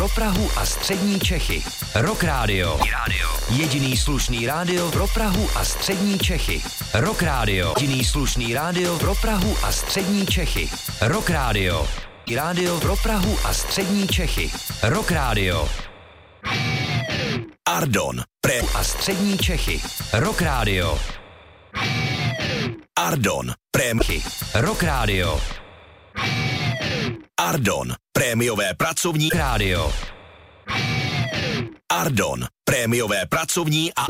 pro Prahu a střední Čechy. Rock Radio. Jediný slušný rádio pro Prahu a střední Čechy. Rock Radio. Jediný slušný rádio pro Prahu a střední Čechy. Rock Radio. Rádio pro Prahu a střední Čechy. Rock Radio. Ardon. A střední Čechy. Rock Radio. Ardon. Rock Radio. Ardon. Prémiové pracovní rádio. Ardon. Prémiové pracovní a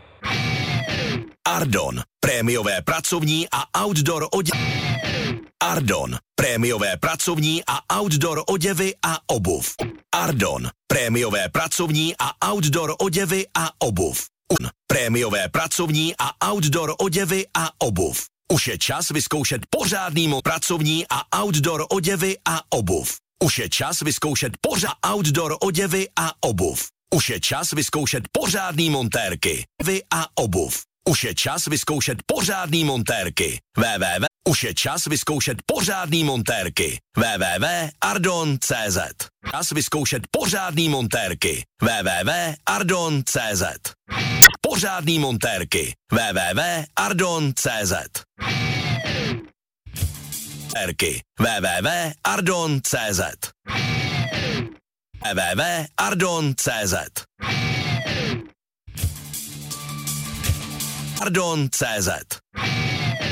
Ardon. Prémiové pracovní a outdoor oděvy. Ardon. Prémiové pracovní a outdoor oděvy a obuv. Ardon. Prémiové pracovní a outdoor oděvy a obuv. Prémiové pracovní a outdoor oděvy a obuv. Už je čas vyzkoušet pořádný pracovní a outdoor oděvy a obuv. Už je čas vyzkoušet outdoor oděvy a obuv. Už je čas vyzkoušet pořádný montérky. A obuv. Už je čas vyzkoušet pořádný montérky. Už je čas vyzkoušet pořádný montérky. www.ardon.cz. Čas vyzkoušet pořádný montérky. www.ardon.cz. Pořádný montérky. www.ardon.cz. www.ardon.cz. www.ardon.cz. Ardon.cz.